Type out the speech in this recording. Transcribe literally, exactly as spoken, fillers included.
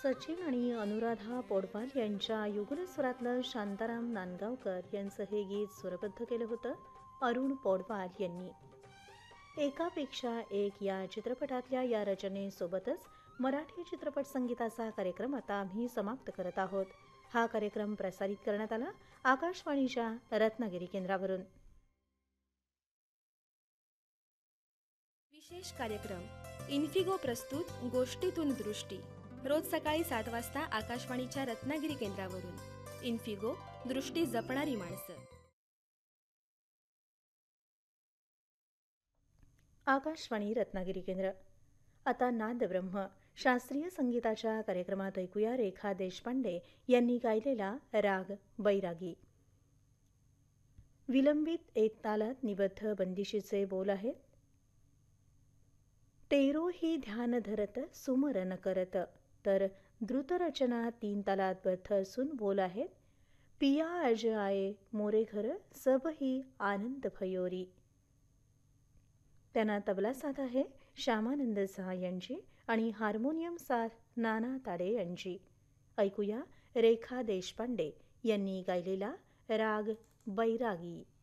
सचिन आणि अनुराधा पौडवाल यांच्या युगलस्वरातलं शांताराम नांदगावकर यांचं हे गीत स्वरबद्ध केलं होतं अरुण पौडवाल यांनी. एकापेक्षा एक या चित्रपटातल्या या रचनेसोबतच मराठी चित्रपट संगीताचा कार्यक्रम आता आम्ही समाप्त करत आहोत. हा कार्यक्रम प्रसारित करण्यात आला आकाशवाणीच्या रत्नागिरी केंद्रावरून. विशेष कार्यक्रम इन्फिगो प्रस्तुत गोष्टीतून दृष्टी रोज सकाळी सात वाजता आकाशवाणीच्या रत्नागिरी केंद्रावरून. इन्फिगो, दृष्टी जपणारी माणसं. आकाशवाणी रत्नागिरी केंद्र. आता नादब्रह्म शास्त्रीय संगीताच्या कार्यक्रमात ऐकूया रेखा देशपांडे यांनी गायलेला राग बैरागी. विलंबित एक तालात निबद्ध बंदिशीचे बोल आहेत. तेरो ही ध्यान धरत सुमरन करत, तर द्रुतरचना तीन तालात बद्ध असून बोल आहेत. पिया अज आये मोरे घर सब ही आनंद भयोरी. त्यांना तबला साथ आहे श्यामानंद झा यांची आणि हार्मोनियम साथ नाना ताडे यांची. ऐकूया रेखा देशपांडे यांनी गायलेला राग बैरागी.